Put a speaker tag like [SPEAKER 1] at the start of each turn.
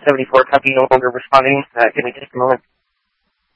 [SPEAKER 1] 174, copy, no longer responding. Give me just a moment.